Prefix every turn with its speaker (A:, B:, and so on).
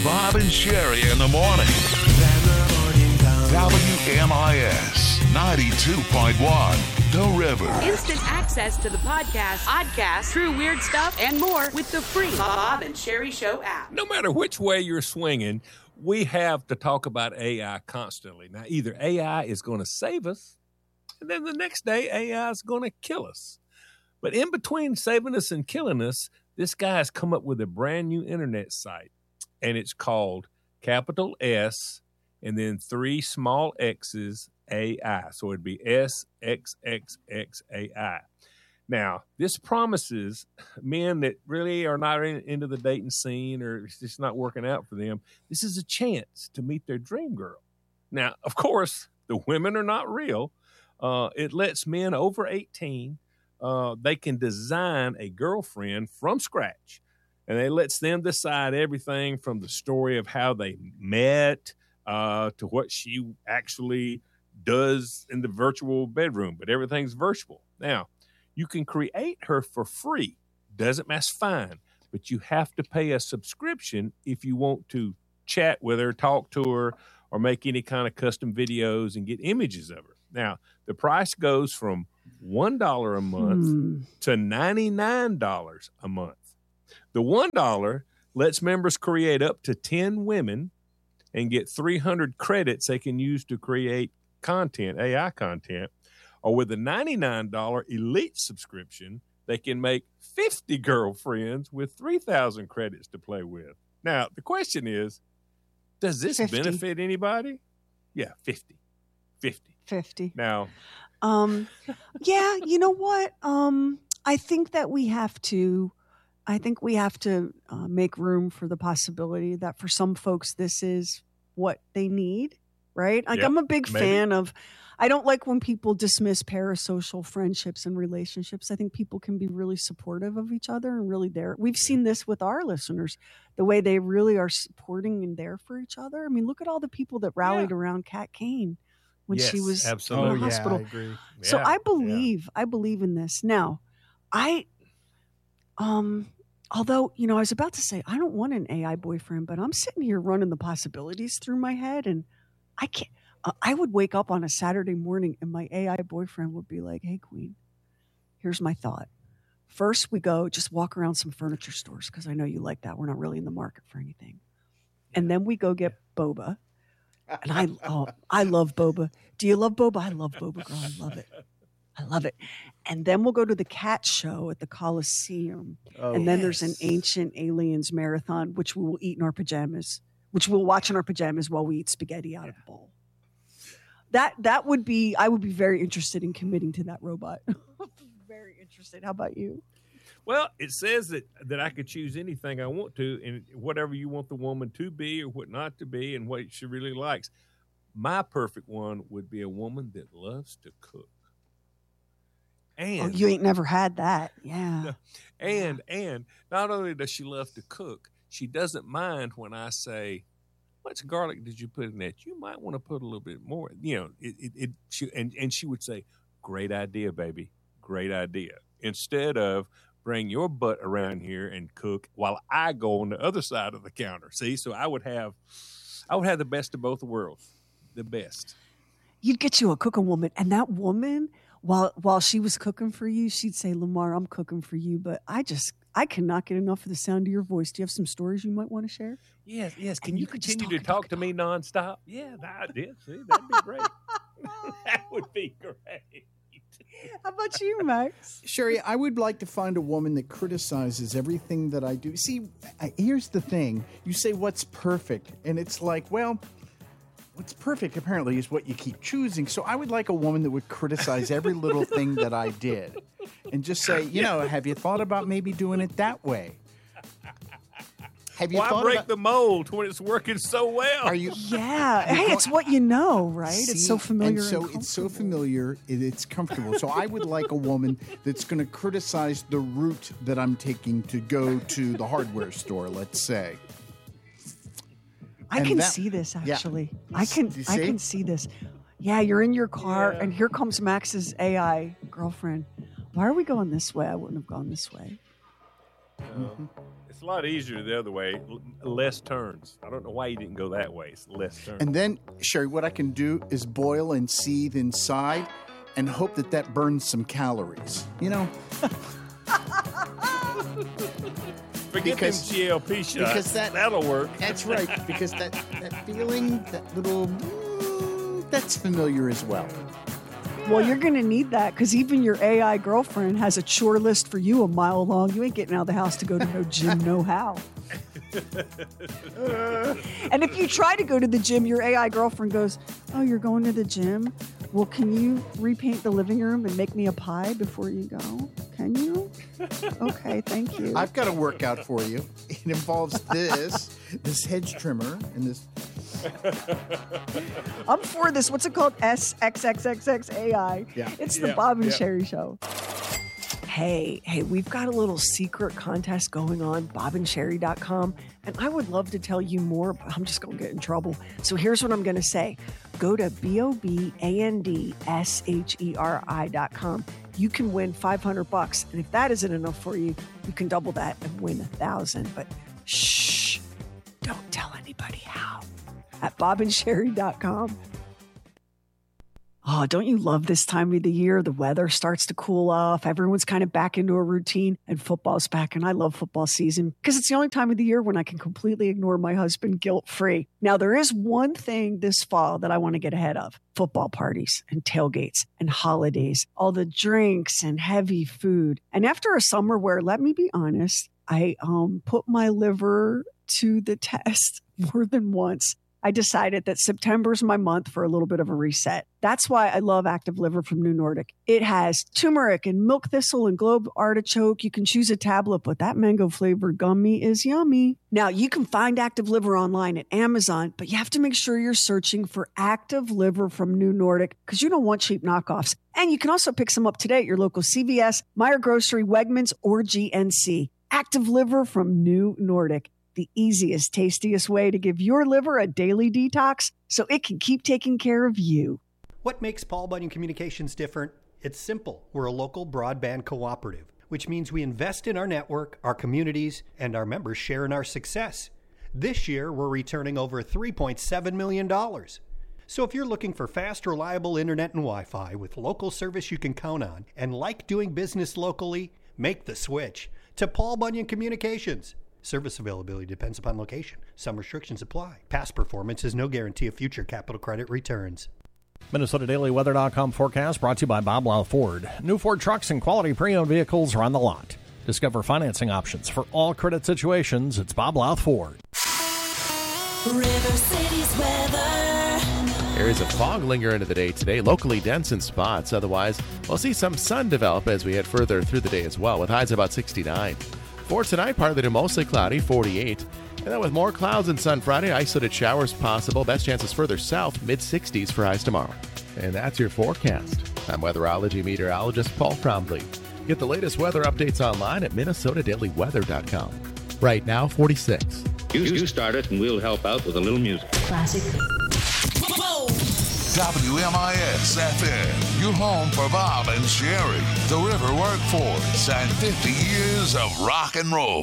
A: Bob and Sherry in the morning. WMIS 92.1, The River.
B: Instant access to the podcast, true weird stuff, and more with the free Bob and Sherry Show app.
C: No matter which way you're swinging, we have to talk about AI constantly. Now, either AI is going to save us, and then the next day AI is going to kill us. But in between saving us and killing us, this guy has come up with a brand new internet site, and it's called capital S and then 3 small X's AI. So it'd be SXXXAI. Now, this promises men that really are not into the dating scene or it's just not working out for them, this is a chance to meet their dream girl. Now, of course, the women are not real. It lets men over 18, they can design a girlfriend from scratch. And it lets them decide everything from the story of how they met to what she actually does in the virtual bedroom. But everything's virtual. Now, you can create her for free. Doesn't mess fine. But you have to pay a subscription if you want to chat with her, talk to her, or make any kind of custom videos and get images of her. Now, the price goes from $1 a month to $99 a month. The $1 lets members create up to 10 women and get 300 credits they can use to create content, AI content. Or with a $99 elite subscription, they can make 50 girlfriends with 3,000 credits to play with. Now, the question is, does this
D: 50.
C: benefit anybody? Yeah, 50.
D: 50.
C: Now,
D: yeah, you know what? I think that we have to make room for the possibility that for some folks, this is what they need, right? Like,
C: Yep,
D: I'm a big
C: maybe.
D: fan of, I don't like when people dismiss parasocial friendships and relationships. I think people can be really supportive of each other and really there. We've seen this with our listeners, the way they really are supporting and there for each other. I mean, look at all the people that rallied around Kat Kane when she
C: yes,
D: was
C: absolutely.
D: in the hospital.
E: I agree.
D: So
C: Yeah,
D: I believe in this. Now, although, I was about to say, I don't want an AI boyfriend, but I'm sitting here running the possibilities through my head and I can't, I would wake up on a Saturday morning and my AI boyfriend would be like, hey, Queen, here's my thought. First, we go just walk around some furniture stores because I know you like that. We're not really in the market for anything. And then we go get boba. And I love boba. Do you love boba? I love boba, girl. I love it. I love it. And then we'll go to the cat show at the Coliseum. And then there's an Ancient Aliens marathon, which we will eat in our pajamas, which we'll watch in our pajamas while we eat spaghetti out of a bowl. That would be, I would be very interested in committing to that robot. Very interested. How about you?
C: Well, it says that I could choose anything I want to and whatever you want the woman to be or what not to be and what she really likes. My perfect one would be a woman that loves to cook. And
D: you ain't never had that. Yeah.
C: And not only does she love to cook, she doesn't mind when I say, "How much garlic did you put in that? You might want to put a little bit more." She would say, "Great idea, baby. Great idea." Instead of bring your butt around here and cook while I go on the other side of the counter. See, so I would have the best of both worlds. The best.
D: You'd get you a cooking woman, and that woman, while she was cooking for you, she'd say, "Lamar, I'm cooking for you, but I cannot get enough of the sound of your voice. Do you have some stories you might want to share?"
C: Yes. Can
D: And
C: you
D: could just
C: continue to talk to me nonstop? Yeah, I did. See, that'd be great. That would be great.
D: How about you, Max?
E: Sherry, I would like to find a woman that criticizes everything that I do. See, here's the thing. You say, what's perfect? And it's like, well, what's perfect apparently is what you keep choosing. So I would like a woman that would criticize every little thing that I did and just say, have you thought about maybe doing it that way? Have you
C: Why break the mold when it's working so well?
E: Are you?
D: Yeah. Hey, it's what you know, right?
E: See,
D: it's so familiar.
E: And so
D: and
E: it's so familiar, it's comfortable. So I would like a woman that's going to criticize the route that I'm taking to go to the hardware store, let's say.
D: I can see this actually. Yeah. I can see this. Yeah, you're in your car and here comes Max's AI girlfriend. Why are we going this way? I wouldn't have gone this way.
C: It's It's a lot easier the other way. Less turns. I don't know why you didn't go that way. It's less turns.
E: And then, Sherry, what I can do is boil and seethe inside and hope that burns some calories. You know?
C: Forget them GLP shots.
E: Because
C: that'll work.
E: That's right. Because that feeling, that little, that's familiar as well.
D: Well, you're going to need that because even your AI girlfriend has a chore list for you a mile long. You ain't getting out of the house to go to no gym, no how. And if you try to go to the gym, your AI girlfriend goes, "Oh, you're going to the gym? Well, can you repaint the living room and make me a pie before you go? Can you? Okay, thank you."
E: I've got a workout for you. It involves this hedge trimmer, and this.
D: I'm for this. What's it called? SXXXXAI.
E: Yeah.
D: It's the Bob and Sherry Show. Hey, we've got a little secret contest going on, bobandsherry.com, and I would love to tell you more, but I'm just going to get in trouble. So here's what I'm going to say. Go to BOBANDSHERI.com. You can win $500, and if that isn't enough for you, you can double that and win $1,000. But shh, don't tell anybody how. At bobandsherry.com. Oh, don't you love this time of the year? The weather starts to cool off. Everyone's kind of back into a routine, and football's back. And I love football season because it's the only time of the year when I can completely ignore my husband guilt-free. Now, there is one thing this fall that I want to get ahead of. Football parties and tailgates and holidays, all the drinks and heavy food. And after a summer where, let me be honest, I put my liver to the test more than once, I decided that September's my month for a little bit of a reset. That's why I love Active Liver from New Nordic. It has turmeric and milk thistle and globe artichoke. You can choose a tablet, but that mango flavored gummy is yummy. Now, you can find Active Liver online at Amazon, but you have to make sure you're searching for Active Liver from New Nordic because you don't want cheap knockoffs. And you can also pick some up today at your local CVS, Meijer Grocery, Wegmans, or GNC. Active Liver from New Nordic. The easiest, tastiest way to give your liver a daily detox so it can keep taking care of you.
F: What makes Paul Bunyan Communications different? It's simple. We're a local broadband cooperative, which means we invest in our network, our communities, and our members share in our success. This year, we're returning over $3.7 million. So if you're looking for fast, reliable internet and Wi-Fi with local service you can count on and like doing business locally, make the switch to Paul Bunyan Communications. Service availability depends upon location. Some restrictions apply. Past performance is no guarantee of future capital credit returns.
G: MinnesotaDailyWeather.com forecast brought to you by Bob Lau Ford. New Ford trucks and quality pre-owned vehicles are on the lot. Discover financing options for all credit situations. It's Bob Lau Ford.
H: River City's weather.
I: Areas of fog linger into the day today, locally dense in spots. Otherwise, we'll see some sun develop as we head further through the day as well, with highs about 69. For tonight, partly to mostly cloudy, 48. And then with more clouds and sun Friday, isolated showers possible. Best chances further south, mid-60s for highs tomorrow. And that's your forecast. I'm weatherology meteorologist Paul Cromley. Get the latest weather updates online at MinnesotaDailyWeather.com. Right now, 46.
J: You start it and we'll help out with a little music.
H: Classic.
A: WMIS FM, your home for Bob and Sherry, the River Workforce, and 50 years of rock and roll.